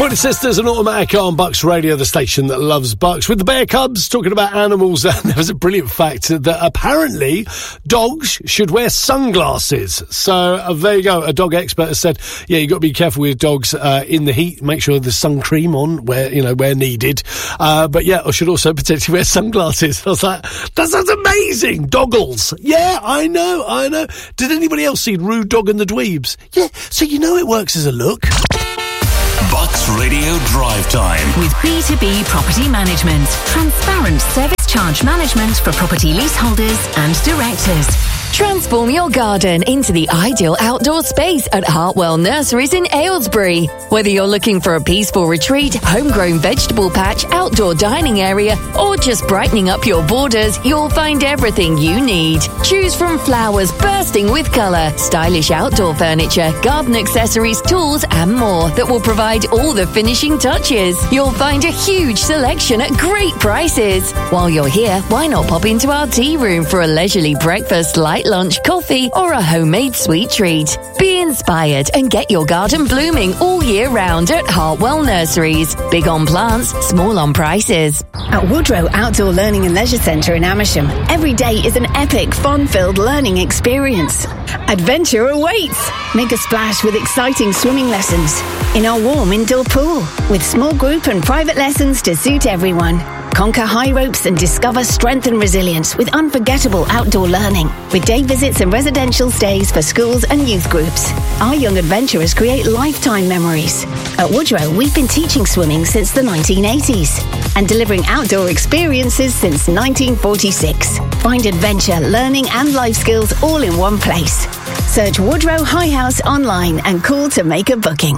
Pointer Sisters and Automatic on Bucks Radio, the station that loves Bucks. With the Bear Cubs talking about animals, there was a brilliant fact that apparently dogs should wear sunglasses. So there you go. A dog expert has said, yeah, you've got to be careful with dogs in the heat. Make sure there's sun cream on where needed. But yeah, I should also potentially wear sunglasses. I was like, that sounds amazing. Doggles. Yeah, I know. Did anybody else see Rude Dog and the Dweebs? Yeah, so it works as a look. Bucks Radio Drive Time. With B2B Property Management. Transparent service charge management for property leaseholders and directors. Transform your garden into the ideal outdoor space at Hartwell Nurseries in Aylesbury. Whether you're looking for a peaceful retreat, homegrown vegetable patch, outdoor dining area, or just brightening up your borders, you'll find everything you need. Choose from flowers bursting with colour, stylish outdoor furniture, garden accessories, tools, and more that will provide all the finishing touches. You'll find a huge selection at great prices. While you're here, why not pop into our tea room for a leisurely breakfast, light lunch, coffee, or a homemade sweet treat. Be inspired and get your garden blooming all year round at Hartwell Nurseries. Big on plants, small on prices. At Woodrow Outdoor Learning and Leisure Centre in Amersham, every day is an epic, fun-filled learning experience. Adventure awaits! Make a splash with exciting swimming lessons in our warm indoor pool, with small group and private lessons to suit everyone. Conquer high ropes and discover strength and resilience with unforgettable outdoor learning, with day visits and residential stays for schools and youth groups. Our young adventurers create lifetime memories. At Woodrow, we've been teaching swimming since the 1980s and delivering outdoor experiences since 1946. Find adventure, learning and life skills all in one place. Search Woodrow High House online and call to make a booking.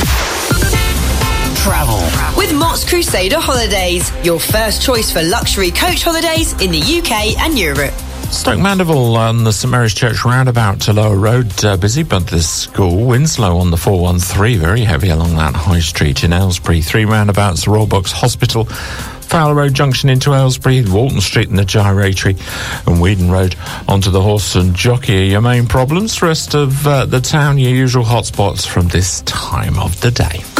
Travel with Mott's Crusader Holidays, your first choice for luxury coach holidays in the UK and Europe. Stoke Mandeville on the St Mary's Church roundabout to Lower Road, busy, but the school. Winslow on the 413, very heavy along that high street in Aylesbury. 3 roundabouts, the Royal Bucks Hospital, Fowler Road Junction into Aylesbury, Walton Street and the Gyratory, and Weedon Road onto the Horse and Jockey are your main problems. The rest of the town, your usual hotspots from this time of the day.